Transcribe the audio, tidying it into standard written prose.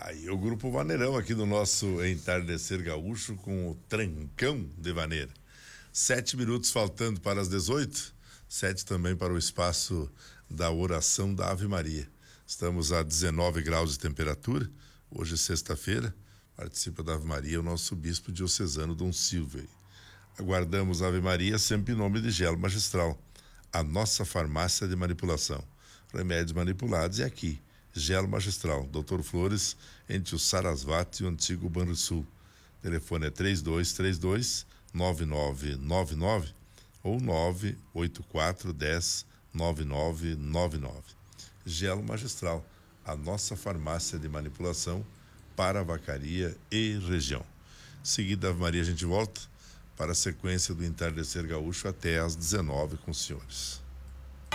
Aí o Grupo Vaneirão aqui do nosso Entardecer Gaúcho com o Trancão de Vaneira. 7 minutos faltando para as 18, 7 também para o espaço da oração da Ave Maria. Estamos a 19 graus de temperatura, hoje é sexta-feira, participa da Ave Maria o nosso bispo diocesano Dom Silvio. Aguardamos a Ave Maria sempre em nome de Gelo Magistral, a nossa farmácia de manipulação. Remédios manipulados é aqui. Gelo Magistral, Dr. Flores, entre o Sarasvati e o antigo Banrisul. Telefone é 3222-9999 ou 98410-9999. Gelo Magistral, a nossa farmácia de manipulação para a vacaria e região. Seguida, Ave Maria, a gente volta para a sequência do Entardecer Gaúcho até às 19 com os senhores.